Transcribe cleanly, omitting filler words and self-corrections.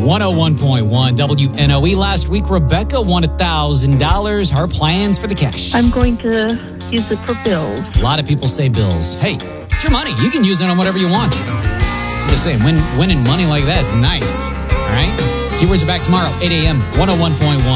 101.1 WNOE. Last week, Rebecca won $1,000. Her plans for the cash. I'm going to use it for bills. A lot of people say bills. Hey, it's your money. You can use it on whatever you want. I'm just saying, winning money like that is nice. All right? Keywords are back tomorrow, 8 a.m., 101.1